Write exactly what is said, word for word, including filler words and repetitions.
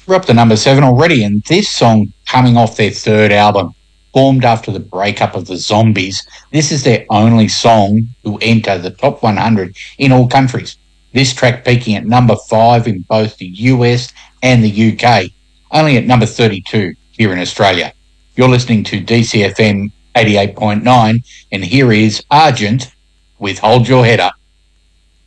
We're up to number seven already, and this song coming off their third album, formed after the breakup of the Zombies. This is their only song to enter the top one hundred in all countries. This track peaking at number five in both the U S and the U K, only at number thirty-two here in Australia. You're listening to D C F M eighty-eight point nine, and here is Argent with Hold Your Head Up.